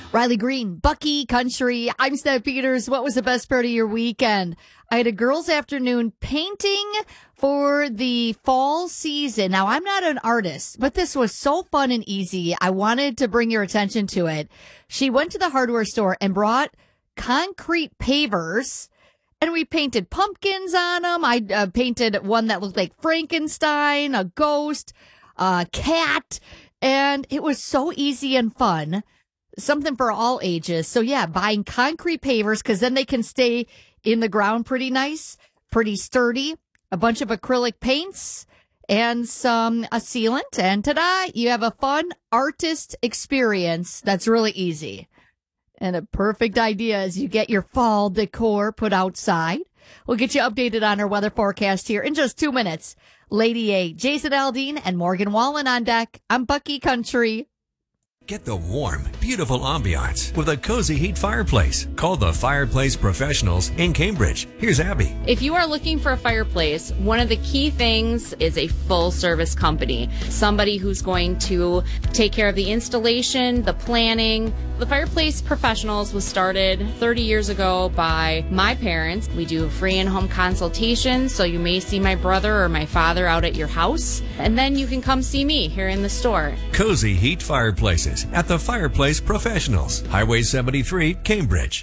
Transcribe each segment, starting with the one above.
Riley Green, Bucky Country. I'm Steph Peters. What was the best part of your weekend? I had a girls' afternoon painting for the fall season. Now, I'm not an artist, but this was so fun and easy. I wanted to bring your attention to it. She went to the hardware store and brought concrete pavers, and we painted pumpkins on them. I painted one that looked like Frankenstein, a ghost, a cat, and it was so easy and fun. Something for all ages. So yeah, buying concrete pavers because then they can stay in the ground pretty nice, pretty sturdy, a bunch of acrylic paints and a sealant. And ta-da, you have a fun artist experience that's really easy. And a perfect idea is you get your fall decor put outside. We'll get you updated on our weather forecast here in just 2 minutes. Lady A, Jason Aldean, and Morgan Wallen on deck. I'm Bucky Country. Get the warm, beautiful ambiance with a cozy heat fireplace. Call the Fireplace Professionals in Cambridge. Here's Abby. If you are looking for a fireplace, one of the key things is a full service company. Somebody who's going to take care of the installation, the planning. The Fireplace Professionals was started 30 years ago by my parents. We do free in-home consultations, so you may see my brother or my father out at your house. And then you can come see me here in the store. Cozy heat fireplaces at the Fireplace Professionals, Highway 73, Cambridge.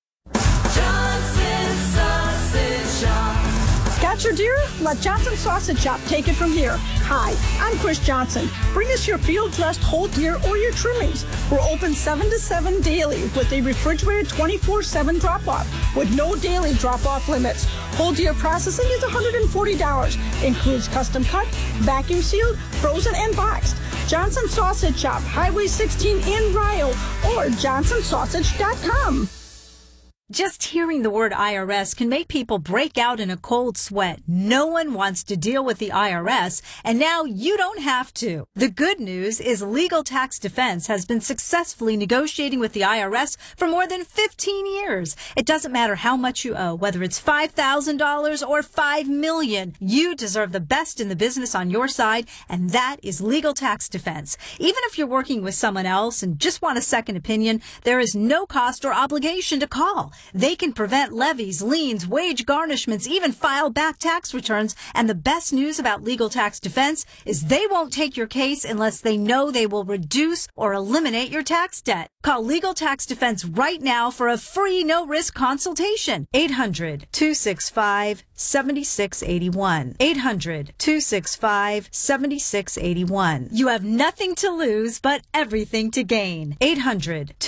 Johnson Sausage Shop. Got your deer? Let Johnson Sausage Shop take it from here. Hi, I'm Chris Johnson. Bring us your field-dressed whole deer or your trimmings. We're open 7 to 7 daily with a refrigerated 24/7 drop-off with no daily drop-off limits. Whole deer processing is $140. Includes custom cut, vacuum sealed, frozen, and boxed. Johnson Sausage Shop, Highway 16 in Rio, or johnsonsausage.com. Just hearing the word IRS can make people break out in a cold sweat. No one wants to deal with the IRS, and now you don't have to. The good news is Legal Tax Defense has been successfully negotiating with the IRS for more than 15 years. It doesn't matter how much you owe, whether it's $5,000 or $5 million. You deserve the best in the business on your side, and that is Legal Tax Defense. Even if you're working with someone else and just want a second opinion, there is no cost or obligation to call. They can prevent levies, liens, wage garnishments, even file back tax returns. And the best news about Legal Tax Defense is they won't take your case unless they know they will reduce or eliminate your tax debt. Call Legal Tax Defense right now for a free no-risk consultation. 800-265-7681. 800-265-7681. You have nothing to lose but everything to gain. 800